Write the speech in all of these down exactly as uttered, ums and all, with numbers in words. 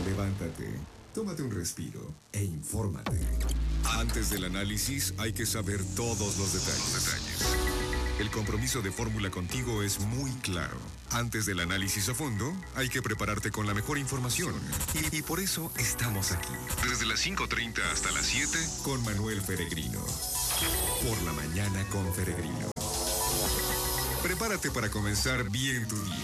Levántate, tómate un respiro e infórmate. Antes del análisis hay que saber todos los detalles. Los detalles. El compromiso de Fórmula contigo es muy claro. Antes del análisis a fondo, hay que prepararte con la mejor información. Y, y por eso estamos aquí. Desde las cinco treinta hasta las siete, con Manuel Peregrino. Por la mañana con Peregrino. Prepárate para comenzar bien tu día.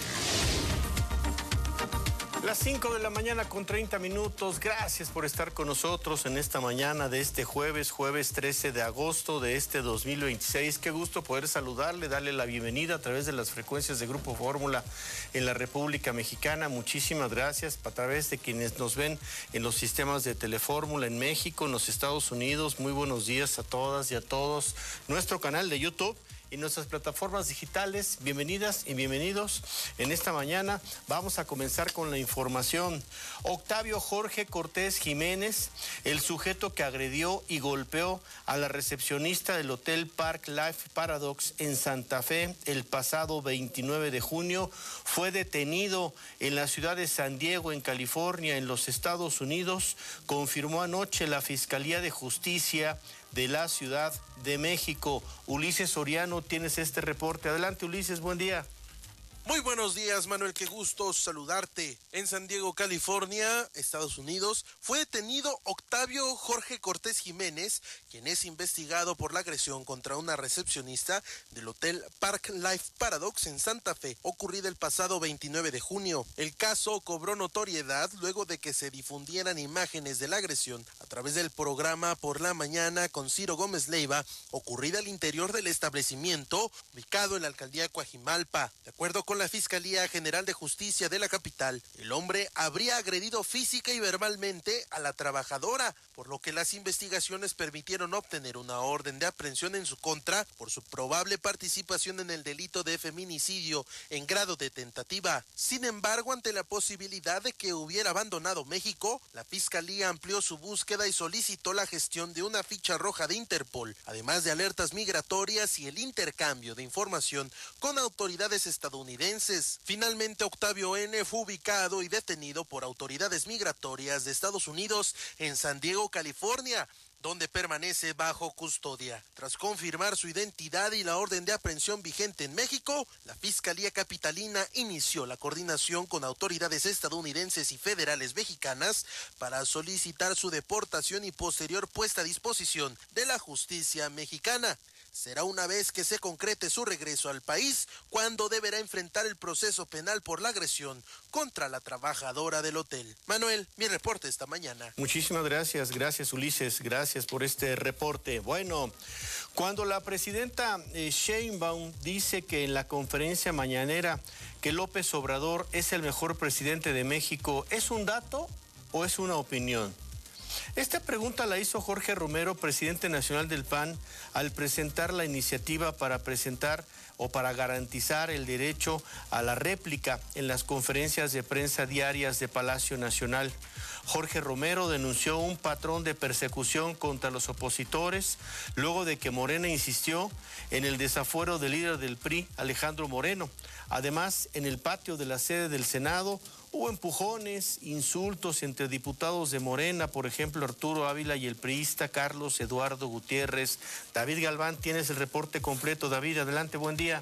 Las cinco de la mañana con treinta minutos. Gracias por estar con nosotros en esta mañana de este jueves, jueves trece de agosto de este dos mil veintiséis. Qué gusto poder saludarle, darle la bienvenida a través de las frecuencias de Grupo Fórmula en la República Mexicana. Muchísimas gracias a través de quienes nos ven en los sistemas de Telefórmula en México, en los Estados Unidos. Muy buenos días a todas y a todos. Nuestro canal de YouTube y nuestras plataformas digitales. Bienvenidas y bienvenidos. En esta mañana vamos a comenzar con la información. Octavio Jorge Cortés Jiménez, el sujeto que agredió y golpeó a la recepcionista del Hotel Park Life Paradox en Santa Fe el pasado veintinueve de junio, fue detenido en la ciudad de San Diego, en California, en los Estados Unidos, confirmó anoche la Fiscalía de Justicia de la Ciudad de México. Ulises Soriano, tienes este reporte. Adelante, Ulises, buen día. Muy buenos días, Manuel, qué gusto saludarte. En San Diego, California, Estados Unidos, fue detenido Octavio Jorge Cortés Jiménez, quien es investigado por la agresión contra una recepcionista del Hotel Park Life Paradox en Santa Fe, ocurrida el pasado veintinueve de junio. El caso cobró notoriedad luego de que se difundieran imágenes de la agresión a través del programa Por la Mañana con Ciro Gómez Leiva, ocurrida al interior del establecimiento, ubicado en la alcaldía Coajimalpa. De acuerdo con la Fiscalía General de Justicia de la capital, el hombre habría agredido física y verbalmente a la trabajadora, por lo que las investigaciones permitieron obtener una orden de aprehensión en su contra por su probable participación en el delito de feminicidio en grado de tentativa. Sin embargo, ante la posibilidad de que hubiera abandonado México, la Fiscalía amplió su búsqueda y solicitó la gestión de una ficha roja de Interpol, además de alertas migratorias y el intercambio de información con autoridades estadounidenses. Finalmente, Octavio N. fue ubicado y detenido por autoridades migratorias de Estados Unidos en San Diego, California, donde permanece bajo custodia. Tras confirmar su identidad y la orden de aprehensión vigente en México, la Fiscalía Capitalina inició la coordinación con autoridades estadounidenses y federales mexicanas para solicitar su deportación y posterior puesta a disposición de la justicia mexicana. Será una vez que se concrete su regreso al país cuando deberá enfrentar el proceso penal por la agresión contra la trabajadora del hotel. Manuel, mi reporte esta mañana. Muchísimas gracias, gracias Ulises, gracias por este reporte. Bueno, cuando la presidenta eh, Sheinbaum dice que en la conferencia mañanera que López Obrador es el mejor presidente de México, ¿es un dato o es una opinión? Esta pregunta la hizo Jorge Romero, presidente nacional del P A N, al presentar la iniciativa para presentar o para garantizar el derecho a la réplica en las conferencias de prensa diarias de Palacio Nacional. Jorge Romero denunció un patrón de persecución contra los opositores luego de que Morena insistió en el desafuero del líder del P R I, Alejandro Moreno. Además, en el patio de la sede del Senado hubo empujones, insultos entre diputados de Morena, por ejemplo, Arturo Ávila y el priista Carlos Eduardo Gutiérrez. David Galván, tienes el reporte completo. David, adelante, buen día.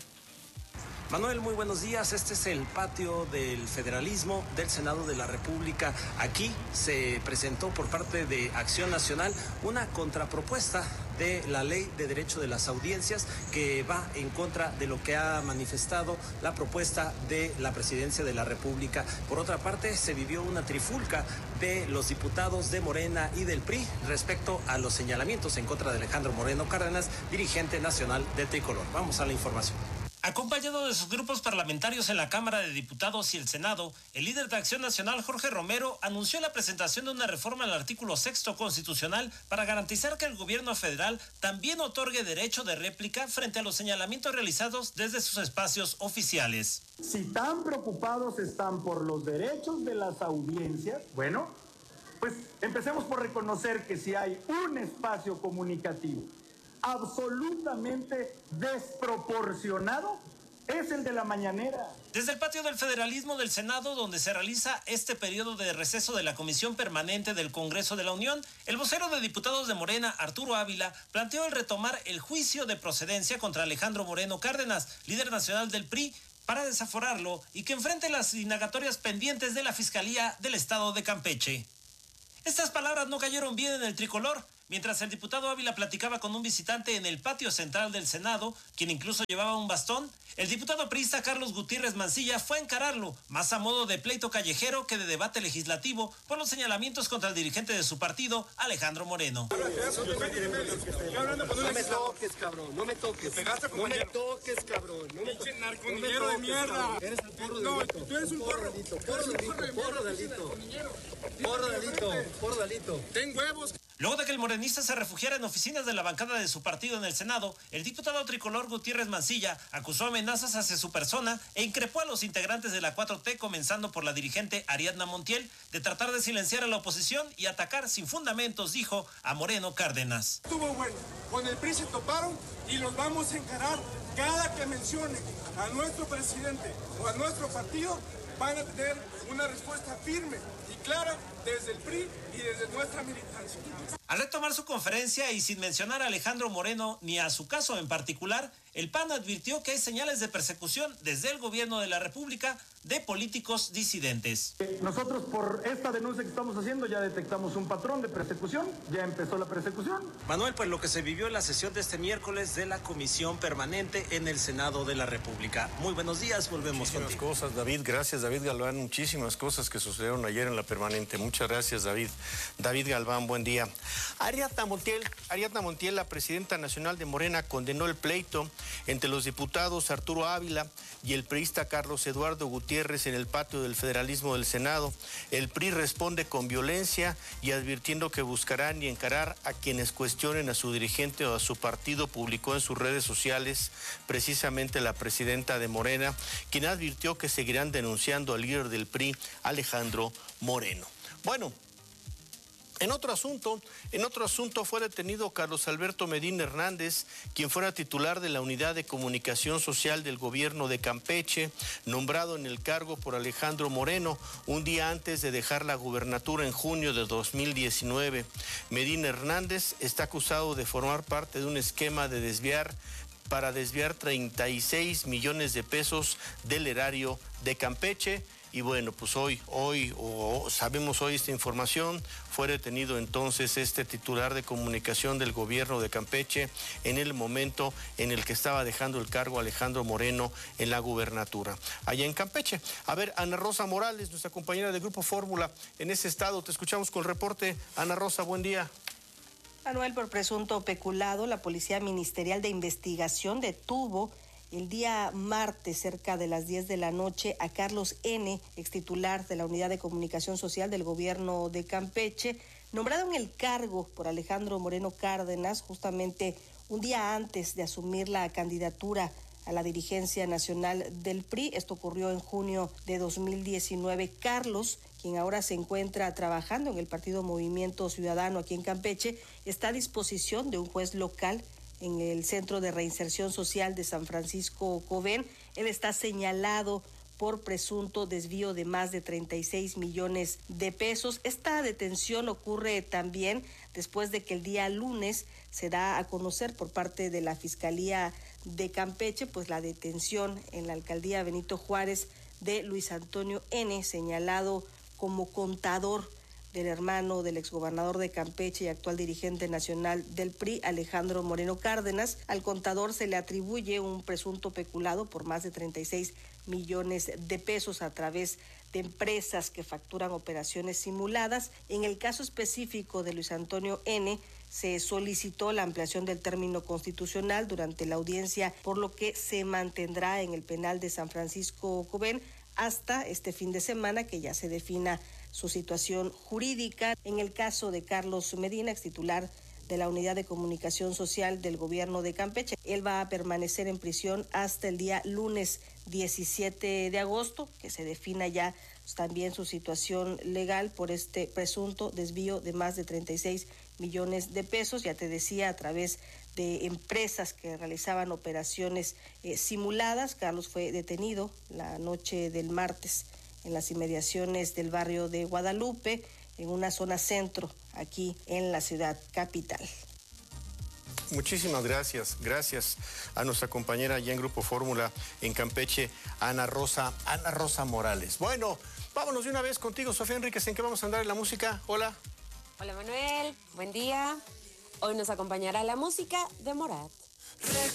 Manuel, muy buenos días. Este es el patio del federalismo del Senado de la República. Aquí se presentó por parte de Acción Nacional una contrapropuesta de la Ley de Derecho de las Audiencias que va en contra de lo que ha manifestado la propuesta de la Presidencia de la República. Por otra parte, se vivió una trifulca de los diputados de Morena y del P R I respecto a los señalamientos en contra de Alejandro Moreno Cárdenas, dirigente nacional de Tricolor. Vamos a la información. Acompañado de sus grupos parlamentarios en la Cámara de Diputados y el Senado, el líder de Acción Nacional, Jorge Romero, anunció la presentación de una reforma al artículo sexto constitucional para garantizar que el gobierno federal también otorgue derecho de réplica frente a los señalamientos realizados desde sus espacios oficiales. Si tan preocupados están por los derechos de las audiencias, bueno, pues empecemos por reconocer que si hay un espacio comunicativo absolutamente desproporcionado, es el de la mañanera. Desde el patio del Federalismo del Senado, donde se realiza este periodo de receso de la Comisión Permanente del Congreso de la Unión, el vocero de diputados de Morena, Arturo Ávila, planteó el retomar el juicio de procedencia contra Alejandro Moreno Cárdenas, líder nacional del P R I, para desaforarlo y que enfrente las indagatorias pendientes de la Fiscalía del Estado de Campeche. Estas palabras no cayeron bien en el tricolor. Mientras el diputado Ávila platicaba con un visitante en el patio central del Senado, quien incluso llevaba un bastón, el diputado priista Carlos Gutiérrez Mancilla fue a encararlo, más a modo de pleito callejero que de debate legislativo, por los señalamientos contra el dirigente de su partido, Alejandro Moreno. No me toques, cabrón, no me toques. No me toques, cabrón. No me toques, narconillero de mierda. Eres el porro delito. No, tú eres un porro. Porro delito, porro delito. Porro delito, porro delito. Ten huevos. Luego de que el morenista se refugiara en oficinas de la bancada de su partido en el Senado, el diputado tricolor Gutiérrez Mancilla acusó amenazas hacia su persona e increpó a los integrantes de la cuatro T, comenzando por la dirigente Ariadna Montiel, de tratar de silenciar a la oposición y atacar sin fundamentos, dijo, a Moreno Cárdenas. Estuvo bueno, con el P R I se toparon y los vamos a encarar. Cada que mencione a nuestro presidente o a nuestro partido, van a tener una respuesta firme y clara desde el P R I y desde nuestra militancia. Al retomar su conferencia y sin mencionar a Alejandro Moreno ni a su caso en particular, el P A N advirtió que hay señales de persecución desde el gobierno de la República de políticos disidentes. Nosotros por esta denuncia que estamos haciendo ya detectamos un patrón de persecución, ya empezó la persecución. Manuel, pues lo que se vivió en la sesión de este miércoles de la Comisión Permanente en el Senado de la República. Muy buenos días, volvemos Muchísimas contigo. cosas, David, gracias David Galván, muchísimas cosas que sucedieron ayer en la Permanente. Muchas gracias, David. David Galván, buen día. Ariadna Montiel, Ariadna Montiel, la presidenta nacional de Morena, condenó el pleito entre los diputados Arturo Ávila y el priista Carlos Eduardo Gutiérrez en el patio del Federalismo del Senado. El P R I responde con violencia y advirtiendo que buscarán y encarar a quienes cuestionen a su dirigente o a su partido. Publicó en sus redes sociales precisamente la presidenta de Morena, quien advirtió que seguirán denunciando al líder del P R I, Alejandro Moreno. Bueno, En otro asunto, en otro asunto fue detenido Carlos Alberto Medina Hernández, quien fuera titular de la Unidad de Comunicación Social del Gobierno de Campeche, nombrado en el cargo por Alejandro Moreno, un día antes de dejar la gubernatura en junio de dos mil diecinueve. Medina Hernández está acusado de formar parte de un esquema de desviar para desviar treinta y seis millones de pesos del erario de Campeche. Y bueno, pues hoy, hoy, o sabemos hoy esta información, fue detenido entonces este titular de comunicación del gobierno de Campeche en el momento en el que estaba dejando el cargo Alejandro Moreno en la gubernatura, allá en Campeche. A ver, Ana Rosa Morales, nuestra compañera de Grupo Fórmula en ese estado, te escuchamos con el reporte. Ana Rosa, buen día. Manuel, por presunto peculado, la Policía Ministerial de Investigación detuvo el día martes, cerca de las diez de la noche, a Carlos N., extitular de la Unidad de Comunicación Social del Gobierno de Campeche, nombrado en el cargo por Alejandro Moreno Cárdenas, justamente un día antes de asumir la candidatura a la dirigencia nacional del P R I. Esto ocurrió en junio de dos mil diecinueve. Carlos, quien ahora se encuentra trabajando en el partido Movimiento Ciudadano aquí en Campeche, está a disposición de un juez local en el Centro de Reinserción Social de San Francisco Covén. Él está señalado por presunto desvío de más de treinta y seis millones de pesos. Esta detención ocurre también después de que el día lunes se da a conocer por parte de la Fiscalía de Campeche, pues la detención en la alcaldía Benito Juárez de Luis Antonio N., señalado como contador del hermano del exgobernador de Campeche y actual dirigente nacional del P R I, Alejandro Moreno Cárdenas. Al contador se le atribuye un presunto peculado por más de treinta y seis millones de pesos a través de empresas que facturan operaciones simuladas. En el caso específico de Luis Antonio N., se solicitó la ampliación del término constitucional durante la audiencia, por lo que se mantendrá en el penal de San Francisco Covén hasta este fin de semana, que ya se defina su situación jurídica. En el caso de Carlos Medina, extitular de la Unidad de Comunicación Social del Gobierno de Campeche, él va a permanecer en prisión hasta el día lunes diecisiete de agosto, que se defina ya también su situación legal por este presunto desvío de más de treinta y seis millones de pesos. Ya te decía, a través de empresas que realizaban operaciones eh, simuladas. Carlos fue detenido la noche del martes en las inmediaciones del barrio de Guadalupe, en una zona centro, aquí en la ciudad capital. Muchísimas gracias, gracias a nuestra compañera allá en Grupo Fórmula en Campeche, Ana Rosa, Ana Rosa Morales. Bueno, vámonos de una vez contigo, Sofía Enríquez. ¿En qué vamos a andar en la música? Hola. Hola Manuel, buen día. Hoy nos acompañará la música de Morat.